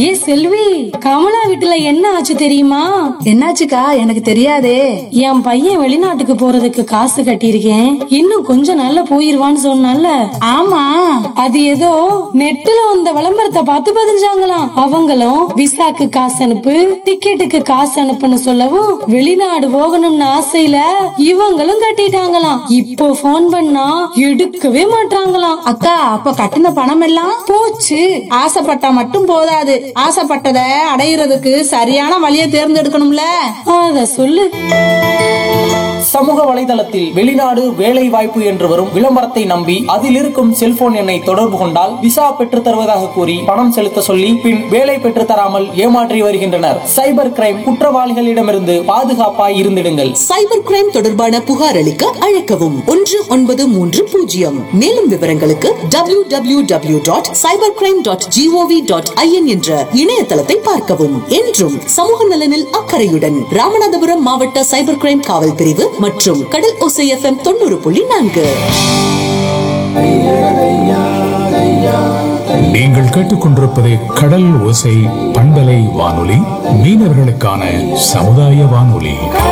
ஏ செல்வி, கமலா வீட்டுல என்ன ஆச்சு தெரியுமா? என்னாச்சுக்கா? எனக்கு தெரியாதே. என் பையன் வெளிநாட்டுக்கு போறதுக்கு காசு கட்டியிருக்கேன், இன்னும் கொஞ்ச நாள்ல போயிருவான்னு சொன்னால. ஆமா, அது ஏதோ நெட்டுல வந்த விளம்பரத்தை பார்த்து பதிஞ்சாங்களாம். அவங்களும் விசாக்கு காசு அனுப்பு, டிக்கெட்டுக்கு காசு அனுப்புன்னு சொல்லவும் வெளிநாடு போகணும்னு ஆசையில இவங்களும் கட்டிட்டாங்களாம். இப்போ போன் பண்ணா எடுக்கவே மாட்டாங்களாம். அக்கா, அப்ப கட்டின பணம் எல்லாம் போச்சு. ஆசைப்பட்டா மட்டும் போதாது, ஆசைப்பட்டதை அடையிறதுக்கு சரியான வழியை தேர்ந்தெடுக்கணும்ல. அத சொல்லு. சமூக வலைதளத்தில் வெளிநாடு வேலை வாய்ப்பு என்று வரும் விளம்பரத்தை நம்பி அதில் இருக்கும் செல்போன் எண்ணை தொடர்பு கொண்டால் விசா பெற்றுத் தருவதாக கூறி பணம் செலுத்த சொல்லி பின் வேலை பெற்று தராமல் ஏமாற்றி வருகின்றனர். சைபர் கிரைம் குற்றவாளிகளிடமிருந்து பாதுகாப்பாய் இருந்திடுங்கள். சைபர் கிரைம் தொடர்பான புகார் அளிக்க அழைக்கவும் 1930. மேலும் விவரங்களுக்கு www.cybercrime.gov.in என்ற இணையதளத்தை பார்க்கவும். என்றும் சமூக நலனில் அக்கறையுடன் ராமநாதபுரம் மாவட்ட சைபர் கிரைம் காவல் பிரிவு மற்றும் கடல் ஓசை FM 90.4. நீங்கள் கேட்டுக்கொண்டிருப்பது கடல் ஓசை பண்பலை வானொலி, மீனவர்களுக்கான சமுதாய வானொலி.